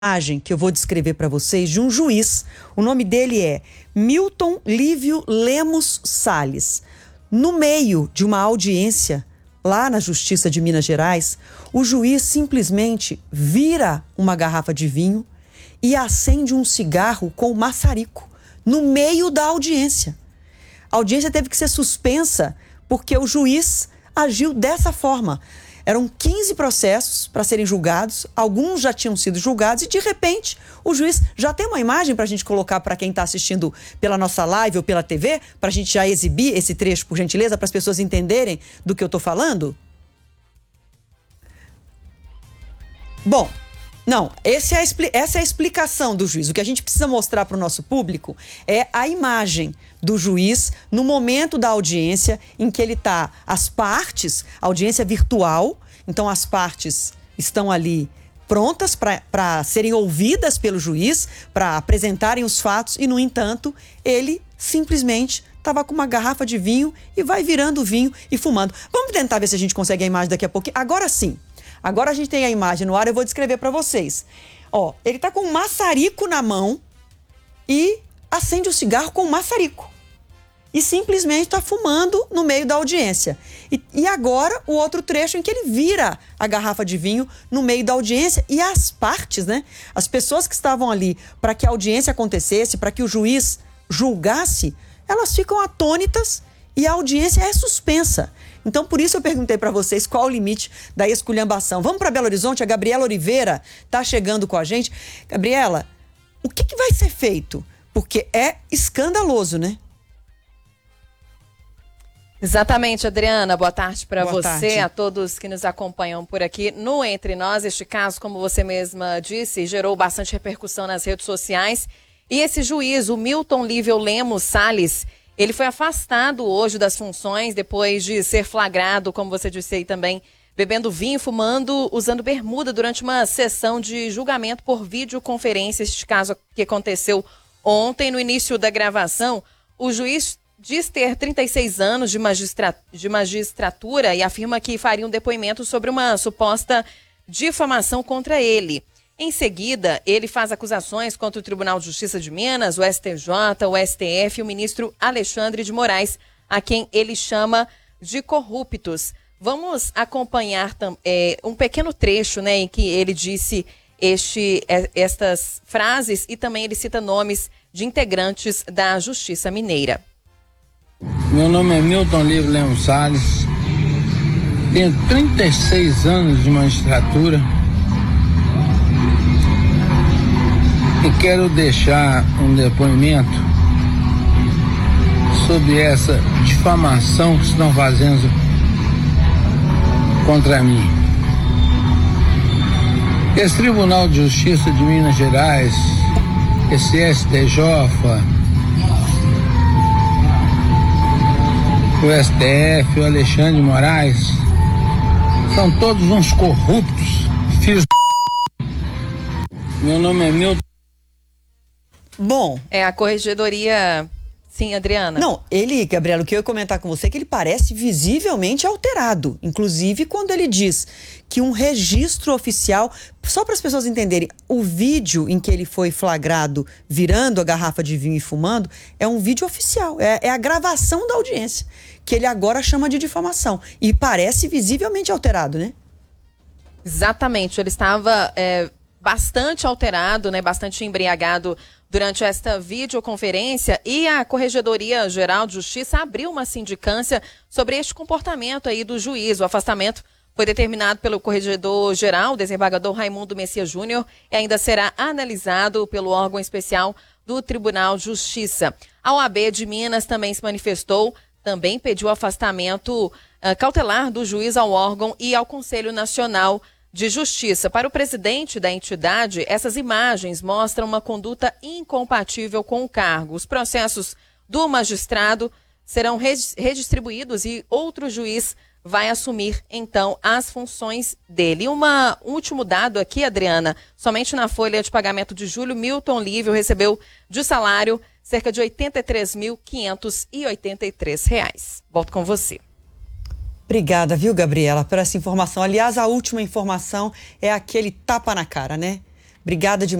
imagem que eu vou descrever para vocês de um juiz. O nome dele é Milton Lívio Lemos Salles. No meio de uma audiência lá na Justiça de Minas Gerais, o juiz simplesmente vira uma garrafa de vinho e acende um cigarro com maçarico no meio da audiência. A audiência teve que ser suspensa porque o juiz agiu dessa forma. Eram 15 processos para serem julgados, alguns já tinham sido julgados e, de repente, o juiz já tem uma imagem para a gente colocar para quem está assistindo pela nossa live ou pela TV, para a gente já exibir esse trecho, por gentileza, para as pessoas entenderem do que eu estou falando? Bom, não, essa é a explicação do juiz. O que a gente precisa mostrar para o nosso público é a imagem do juiz no momento da audiência em que ele está, as partes, audiência virtual, então as partes estão ali prontas para serem ouvidas pelo juiz, para apresentarem os fatos e, no entanto, ele simplesmente estava com uma garrafa de vinho e vai virando o vinho e fumando. Vamos tentar ver se a gente consegue a imagem daqui a pouquinho. Agora sim. Agora a gente tem a imagem no ar, eu vou descrever para vocês. Ó, ele tá com um maçarico na mão e acende o cigarro com um maçarico. E simplesmente está fumando no meio da audiência. E agora o outro trecho em que ele vira a garrafa de vinho no meio da audiência e as partes, né? As pessoas que estavam ali para que a audiência acontecesse, para que o juiz julgasse, elas ficam atônitas e a audiência é suspensa. Então, por isso eu perguntei para vocês qual o limite da esculhambação. Vamos para Belo Horizonte, a Gabriela Oliveira está chegando com a gente. Gabriela, o que vai ser feito? Porque é escandaloso, né? Exatamente, Adriana. Boa tarde para você, tarde. A todos que nos acompanham por aqui no Entre Nós. Este caso, como você mesma disse, gerou bastante repercussão nas redes sociais. E esse juiz, o Milton Lívio Lemos Salles, ele foi afastado hoje das funções depois de ser flagrado, como você disse aí também, bebendo vinho, fumando, usando bermuda durante uma sessão de julgamento por videoconferência. Este caso que aconteceu ontem, no início da gravação, o juiz diz ter 36 anos de magistratura e afirma que faria um depoimento sobre uma suposta difamação contra ele. Em seguida, ele faz acusações contra o Tribunal de Justiça de Minas, o STJ, o STF e o ministro Alexandre de Moraes, a quem ele chama de corruptos. Vamos acompanhar um pequeno trecho, né, em que ele disse estas frases e também ele cita nomes de integrantes da Justiça Mineira. Meu nome é Milton Lívio Lemos Salles, tenho 36 anos de magistratura. E quero deixar um depoimento sobre essa difamação que estão fazendo contra mim. Esse Tribunal de Justiça de Minas Gerais, esse STJ, o STF, o Alexandre de Moraes, são todos uns corruptos, filhos de... Meu nome é Milton. Bom, é a corregedoria. Sim, Adriana. Não, ele, Gabriela, o que eu ia comentar com você é que ele parece visivelmente alterado. Inclusive, quando ele diz que um registro oficial, só para as pessoas entenderem, o vídeo em que ele foi flagrado virando a garrafa de vinho e fumando é um vídeo oficial, é a gravação da audiência, que ele agora chama de difamação. E parece visivelmente alterado, né? Exatamente, ele estava bastante alterado, né, bastante embriagado durante esta videoconferência, e a Corregedoria Geral de Justiça abriu uma sindicância sobre este comportamento aí do juiz. O afastamento foi determinado pelo Corregedor-Geral, o desembargador Raimundo Messias Júnior, e ainda será analisado pelo órgão especial do Tribunal de Justiça. A OAB de Minas também se manifestou, também pediu afastamento cautelar do juiz ao órgão e ao Conselho Nacional de Justiça. Para o presidente da entidade, essas imagens mostram uma conduta incompatível com o cargo. Os processos do magistrado serão redistribuídos e outro juiz vai assumir, então, as funções dele. E um último dado aqui, Adriana, somente na folha de pagamento de julho, Milton Lívio recebeu de salário cerca de R$ 83.583. Volto com você. Obrigada, viu, Gabriela, por essa informação. Aliás, a última informação é aquele tapa na cara, né? Obrigada demais.